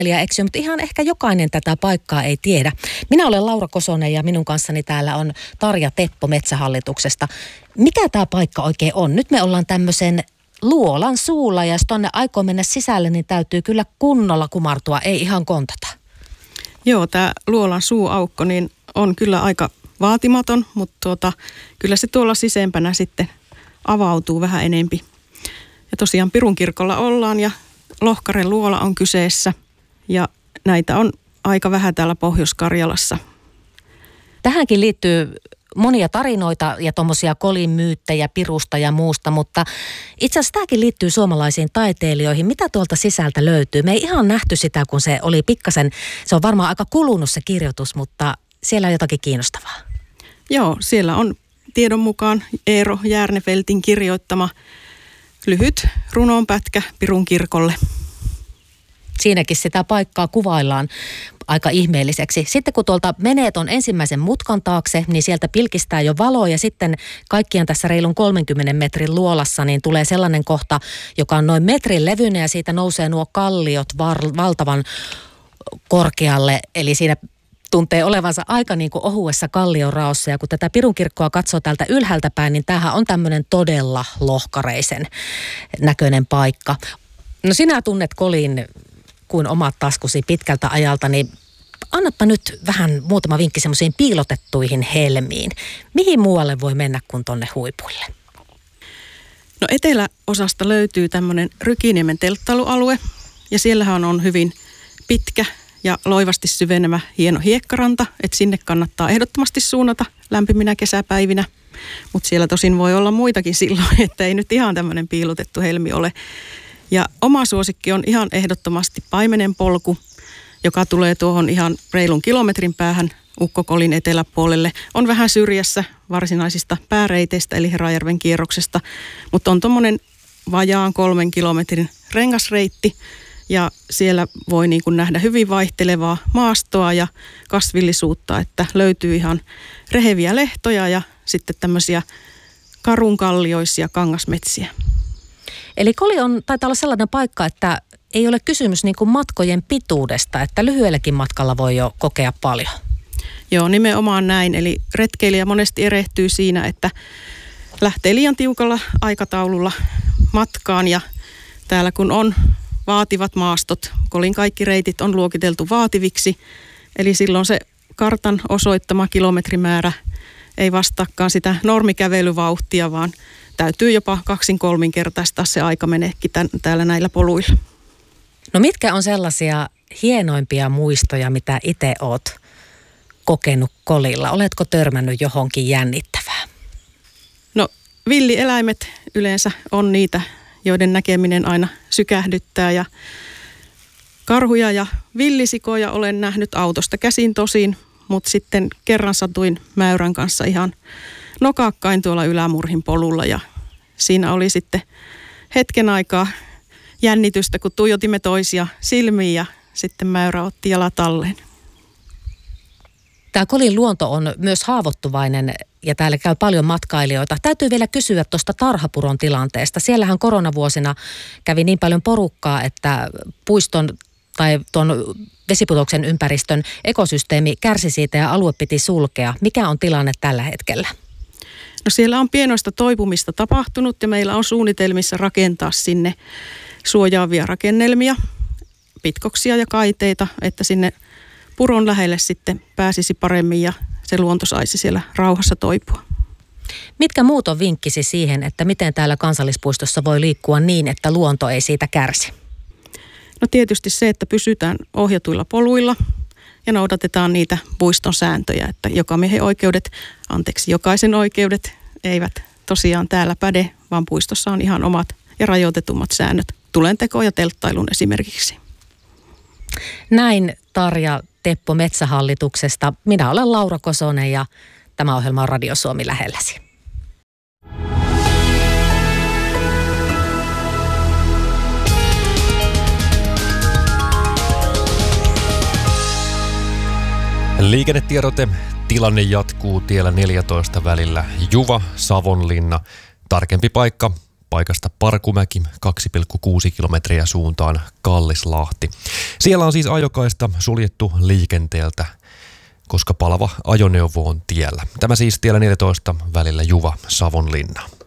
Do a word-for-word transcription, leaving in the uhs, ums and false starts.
eksy, mutta ihan ehkä jokainen tätä paikkaa ei tiedä. Minä olen Laura Kosonen ja minun kanssani täällä on Tarja Teppo Metsähallituksesta. Mikä tämä paikka oikein on? Nyt me ollaan tämmöisen luolan suulla ja jos tonne aikoo mennä sisälle, niin täytyy kyllä kunnolla kumartua, ei ihan kontata. Joo, tämä luolan suuaukko niin on kyllä aika vaatimaton, mutta tuota, kyllä se tuolla sisempänä sitten avautuu vähän enempi. Ja tosiaan Pirunkirkolla ollaan ja Lohkaren luola on kyseessä ja näitä on aika vähän täällä Pohjois-Karjalassa. Tähänkin liittyy monia tarinoita ja tuommoisia Kolin myyttejä Pirusta ja muusta, mutta itse asiassa tämäkin liittyy suomalaisiin taiteilijoihin. Mitä tuolta sisältä löytyy? Me ei ihan nähty sitä, kun se oli pikkasen, se on varmaan aika kulunut se kirjoitus, mutta siellä on jotakin kiinnostavaa. Joo, siellä on tiedon mukaan Eero Järnefeltin kirjoittama lyhyt runonpätkä Pirunkirkolle. Siinäkin sitä paikkaa kuvaillaan aika ihmeelliseksi. Sitten kun tuolta menee ton ensimmäisen mutkan taakse, niin sieltä pilkistää jo valo ja sitten kaikkien tässä reilun kolmenkymmenen metrin luolassa niin tulee sellainen kohta, joka on noin metrin levyinen ja siitä nousee nuo kalliot var- valtavan korkealle. Eli siinä tuntee olevansa aika niin kuin ohuessa kallioraossa ja kun tätä Pirunkirkkoa katsoo täältä ylhäältä päin, niin tämähän on tämmöinen todella lohkareisen näköinen paikka. No sinä tunnet Kolin kuin omat taskusi pitkältä ajalta, niin annappa nyt vähän muutama vinkki semmoisiin piilotettuihin helmiin. Mihin muualle voi mennä kuin tonne huipuille? No eteläosasta löytyy tämmöinen Rykiniemen telttailualue ja siellähän on hyvin pitkä ja loivasti syvenevä hieno hiekkaranta, että sinne kannattaa ehdottomasti suunnata lämpiminä kesäpäivinä. Mutta siellä tosin voi olla muitakin silloin, että ei nyt ihan tämmöinen piilotettu helmi ole. Ja oma suosikki on ihan ehdottomasti Paimenen polku, joka tulee tuohon ihan reilun kilometrin päähän Ukko-Kolin eteläpuolelle. On vähän syrjässä varsinaisista pääreiteistä eli Herajärven kierroksesta, mutta on tuommoinen vajaan kolmen kilometrin rengasreitti. Ja siellä voi niin kuin nähdä hyvin vaihtelevaa maastoa ja kasvillisuutta, että löytyy ihan reheviä lehtoja ja sitten tämmöisiä karunkallioisia kangasmetsiä. Eli Koli on, taitaa olla sellainen paikka, että ei ole kysymys niin kuin matkojen pituudesta, että lyhyelläkin matkalla voi jo kokea paljon. Joo, nimenomaan näin. Eli retkeilijä monesti erehtyy siinä, että lähtee liian tiukalla aikataululla matkaan ja täällä kun on vaativat maastot, Kolin kaikki reitit on luokiteltu vaativiksi, eli silloin se kartan osoittama kilometrimäärä ei vastaakaan sitä normikävelyvauhtia, vaan täytyy jopa kaksin kolminkertaistaa se aika meneekin tämän, täällä näillä poluilla. No mitkä on sellaisia hienoimpia muistoja, mitä itse oot kokenut Kolilla? Oletko törmännyt johonkin jännittävää? No villieläimet yleensä on niitä, joiden näkeminen aina sykähdyttää ja karhuja ja villisikoja olen nähnyt autosta käsin tosin, mutta sitten kerran satuin mäyrän kanssa ihan nokakkain tuolla Ylämurhin polulla ja siinä oli sitten hetken aikaa jännitystä, kun tuijotimme toisia silmiin ja sitten mäyrä otti jalat alleen. Tämä Kolin luonto on myös haavoittuvainen ja täällä käy paljon matkailijoita. Täytyy vielä kysyä tuosta Tarhapuron tilanteesta. Siellähän koronavuosina kävi niin paljon porukkaa, että puiston tai tuon vesiputoksen ympäristön ekosysteemi kärsi siitä ja alue piti sulkea. Mikä on tilanne tällä hetkellä? No siellä on pienoista toipumista tapahtunut ja meillä on suunnitelmissa rakentaa sinne suojaavia rakennelmia, pitkoksia ja kaiteita, että sinne puron lähelle sitten pääsisi paremmin ja se luonto saisi siellä rauhassa toipua. Mitkä muut on vinkkisi siihen, että miten täällä kansallispuistossa voi liikkua niin, että luonto ei siitä kärsi? No tietysti se, että pysytään ohjatuilla poluilla ja noudatetaan niitä puiston sääntöjä, että jokamiehen oikeudet, anteeksi jokaisen oikeudet eivät tosiaan täällä päde, vaan puistossa on ihan omat ja rajoitetummat säännöt tulentekoon ja telttailun esimerkiksi. Näin Tarja Teppo Metsähallituksesta. Minä olen Laura Kosonen ja tämä ohjelma on Radio Suomi lähelläsi. Liikennetiedote. Tilanne jatkuu tiellä neljätoista välillä Juva, Savonlinna. Tarkempi paikka paikasta Parkumäki, kaksi pilkku kuusi kilometriä suuntaan Kallislahti. Siellä on siis ajokaista suljettu liikenteeltä, koska palava ajoneuvo on tiellä. Tämä siis tiellä neljätoista välillä Juva-Savonlinna.